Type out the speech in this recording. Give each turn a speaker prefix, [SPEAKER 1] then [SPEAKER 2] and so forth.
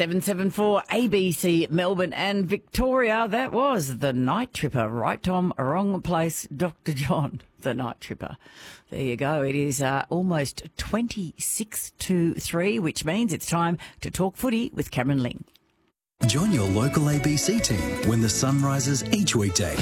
[SPEAKER 1] 774 ABC Melbourne and Victoria. That was the Night Tripper. Right Tom, wrong place, Dr. John, the Night Tripper. There you go. It is almost 26 to 3, which means it's time to talk footy with Cameron Ling.
[SPEAKER 2] Join your local ABC team when the sun rises each weekday